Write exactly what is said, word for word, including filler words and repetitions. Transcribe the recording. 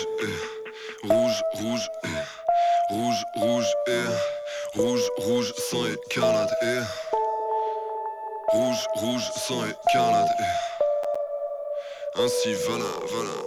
rouge, eh. Rouge, rouge, eh. Rouge, rouge, eh. Rouge, rouge, sang écarlate, eh. Rouge, rouge, sang écarlate, eh. Ainsi voilà, voilà.